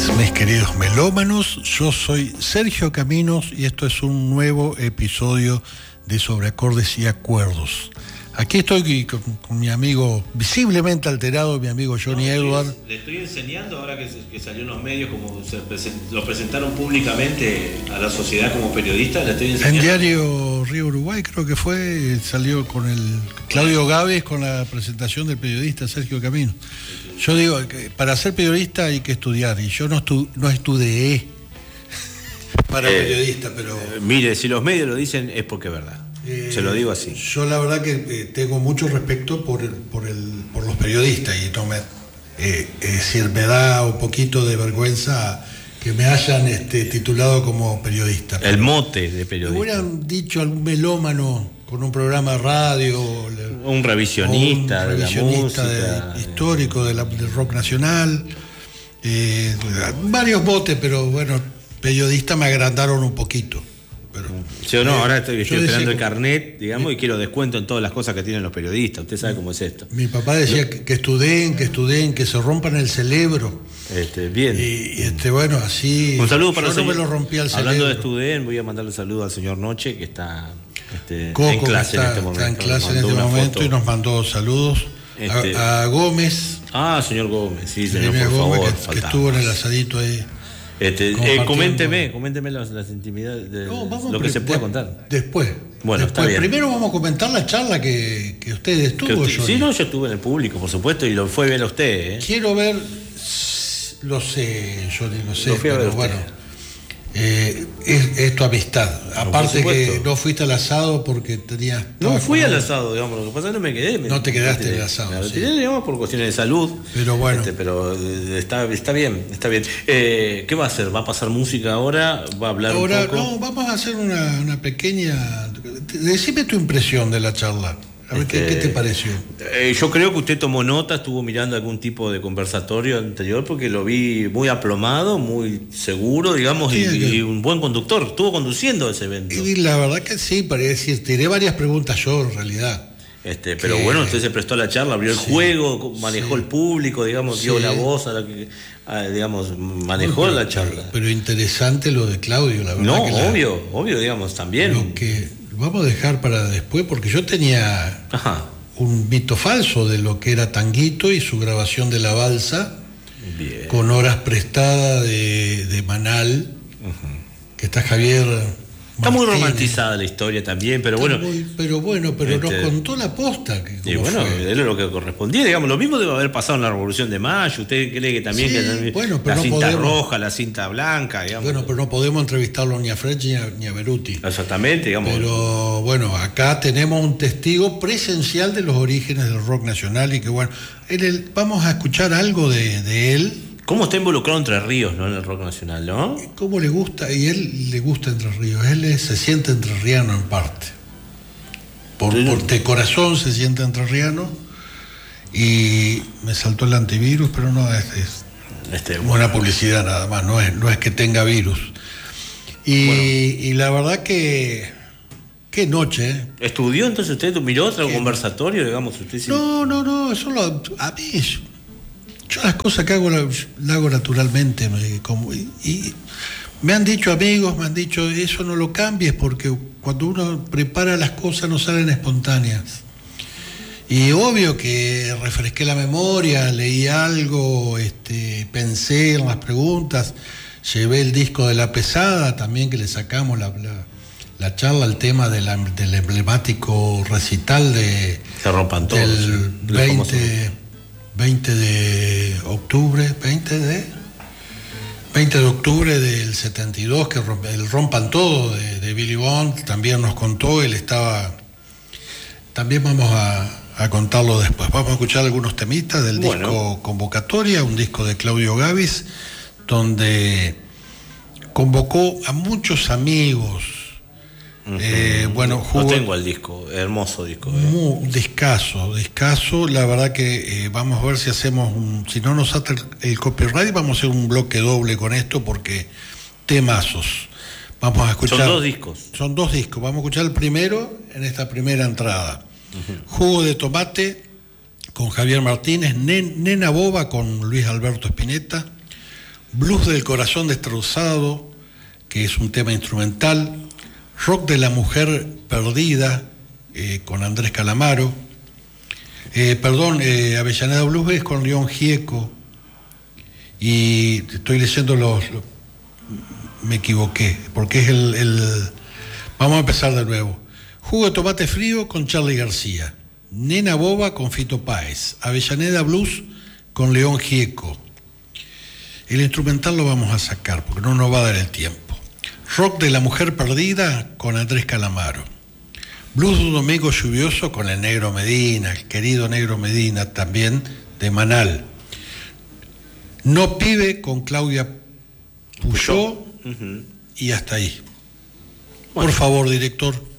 Mis queridos melómanos, yo soy Sergio Caminos y esto es un nuevo episodio de Sobre Acordes y Acuerdos. Aquí estoy con mi amigo visiblemente alterado, mi amigo Johnny Edward. Le estoy enseñando ahora que salió en los medios, como lo presentaron públicamente a la sociedad como periodista, le estoy enseñando. En Diario Río Uruguay creo que fue, salió con el Claudio Gávez con la presentación del periodista Sergio Caminos. Yo digo que para ser periodista hay que estudiar y yo no estudié para periodista, pero... Mire, si los medios lo dicen es porque es verdad. Se lo digo así. Yo la verdad que tengo mucho respeto por los periodistas y no es decir, me da un poquito de vergüenza que me hayan titulado como periodista. El mote de periodista. Me hubieran dicho algún melómano con un programa de radio, un revisionista de la música, histórico del rock nacional, varios motes, pero bueno, periodista me agrandaron un poquito. Pero, yo no, ahora estoy esperando el carnet, digamos, y quiero descuento en todas las cosas que tienen los periodistas. Usted sabe cómo es esto. Mi papá decía que estudien, que se rompan el cerebro. Bien. Y bueno, así. Un saludo para yo no me lo rompía el cerebro. Hablando de estudien, voy a mandarle un saludo al señor Noche, que está Coco, en clase en este momento. Está en clase en este momento y nos mandó saludos. A Gómez. Señor Gómez, sí, señor, por Gómez, favor. que estuvo en el asadito ahí. Coménteme las intimidades de lo que se puede contar. Después. Bueno, está bien. Primero vamos a comentar la charla que usted estuvo. Sí, yo estuve en el público, por supuesto, y lo fue a ver a usted. Quiero ver, lo sé, Johnny, lo sé, pero bueno, es tu amistad. Aparte que no fuiste al asado porque tenías... No fui al asado, digamos, lo que pasa es que no me quedé. No te quedaste en el asado. Me retiré, digamos, por cuestiones de salud. Pero bueno. Pero está bien. ¿Qué va a hacer? ¿Va a pasar música ahora? ¿Va a hablar un poco? No, vamos a hacer una pequeña... Decime tu impresión de la charla. A ver, ¿qué te pareció? Yo creo que usted tomó nota, estuvo mirando algún tipo de conversatorio anterior, porque lo vi muy aplomado, muy seguro, digamos, sí, y un buen conductor. Estuvo conduciendo ese evento. Y la verdad que sí, parece, tiré varias preguntas yo, en realidad. Pero bueno, usted se prestó a la charla, abrió el juego, manejó el público, digamos, dio la voz a la que, digamos, manejó la charla. Pero interesante lo de Claudio, la verdad. No, obvio, digamos, también. Lo que vamos a dejar para después, porque yo tenía un mito falso de lo que era Tanguito y su grabación de La Balsa, con horas prestadas de Manal, que está Javier Está Martínez. muy romantizada la historia también, pero bueno. Pero nos contó la posta. Y bueno, fue. era lo que correspondía, digamos. Lo mismo debe haber pasado en la Revolución de Mayo. ¿Usted cree que también la cinta roja, la cinta blanca, digamos? Bueno, pero no podemos entrevistarlo ni a Frecci ni a Beruti. Exactamente, digamos. Pero bueno, acá tenemos un testigo presencial de los orígenes del rock nacional y que bueno, vamos a escuchar algo de él. ¿Cómo está involucrado Entre Ríos, ¿no? En el rock nacional, ¿no? ¿Cómo le gusta? Y él le gusta Entre Ríos. Él se siente entrerriano en parte. De corazón se siente entrerriano. Y me saltó el antivirus, pero no es buena publicidad nada más. No es que tenga virus. Y la verdad que... Qué noche. ¿Estudió entonces usted? ¿Miró otro conversatorio, digamos? Usted No. Eso a mí... Yo las cosas que hago las hago naturalmente. Y me han dicho amigos, eso no lo cambies porque cuando uno prepara las cosas no salen espontáneas. Y obvio que refresqué la memoria, leí algo, pensé en las preguntas, llevé el disco de La Pesada también, que le sacamos la charla, el tema del emblemático recital de Se rompan todos. Del 20 de octubre del 72, que el Rompan Todo de Billy Bond, también nos contó, también vamos a contarlo después. Vamos a escuchar algunos temitas del disco Convocatoria, un disco de Claudio Gávez, donde convocó a muchos amigos. No tengo el disco, hermoso disco. Discazo, la verdad que vamos a ver si hacemos si no nos ata el copyright, vamos a hacer un bloque doble con esto porque temazos. Vamos a escuchar. Son dos discos, vamos a escuchar el primero en esta primera entrada. Jugo de Tomate con Javier Martínez, Nena Boba con Luis Alberto Spinetta, Blues del corazón destrozado, que es un tema instrumental. Rock de la mujer perdida, con Andrés Calamaro. Avellaneda Blues es con León Gieco. Y estoy leyendo me equivoqué, porque es vamos a empezar de nuevo. Jugo de tomate frío con Charly García. Nena Boba con Fito Páez. Avellaneda Blues con León Gieco. El instrumental lo vamos a sacar porque no nos va a dar el tiempo. Rock de la mujer perdida con Andrés Calamaro. Blues de un domingo lluvioso con el Negro Medina, el querido Negro Medina, también de Manal. No pibe con Claudia Puyó. Y hasta ahí. Bueno. Por favor, director.